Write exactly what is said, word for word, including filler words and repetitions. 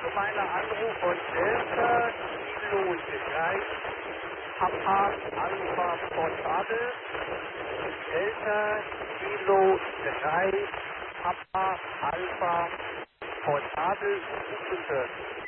allgemeiner Anruf von Delta Kilo drei Papa Alpha Portable. Delta Kilo drei Papa Alpha Portable. Guten Tag.